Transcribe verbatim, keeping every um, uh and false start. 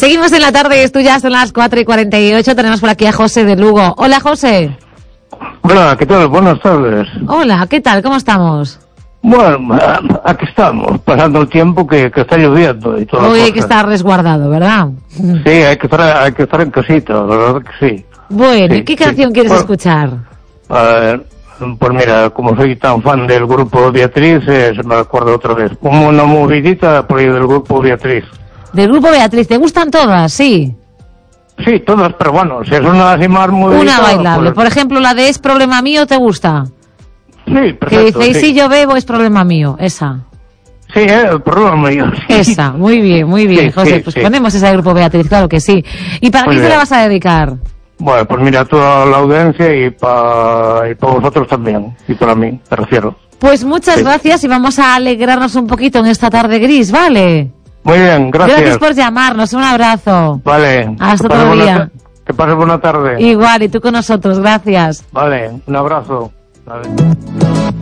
Seguimos en la tarde, esto ya son las cuatro y cuarenta y ocho, tenemos por aquí a José de Lugo. Hola, José. Hola, ¿qué tal? Buenas tardes. Hola, ¿qué tal? ¿Cómo estamos? Bueno, aquí estamos, pasando el tiempo que, que está lloviendo y todo. Hoy hay que estar resguardado, ¿verdad? Sí, hay que estar, hay que estar en casita, la verdad que sí. Bueno, sí, ¿y qué sí. canción quieres Bueno, escuchar? A ver, pues mira, como soy tan fan del grupo Beatriz, eh, se me acuerdo otra vez. Como una movidita por ahí del grupo Beatriz. Del grupo Beatriz, ¿te gustan todas? Sí. Sí, todas, pero bueno, si es una así más movidita... Una bailable. Pues... Por ejemplo, la de Es Problema Mío, ¿te gusta? Sí, perfecto. Que dice, y sí. si yo bebo, es problema mío. Esa. Sí, eh, el problema mío. Sí. Esa, muy bien, muy bien, Sí, José. sí, pues sí. ponemos esa de grupo Beatriz, claro que sí. ¿Y para Muy quién se bien. la vas a dedicar? Bueno, pues mira, a toda la audiencia y para y pa vosotros también, y para mí, me refiero. Pues muchas Sí. gracias y vamos a alegrarnos un poquito en esta tarde gris, ¿vale? Muy bien, gracias. Gracias por llamarnos, un abrazo. Vale. Hasta que pases otro buena día. ta- Que pases buena tarde. Igual, y tú con nosotros, gracias. Vale, un abrazo. Vale.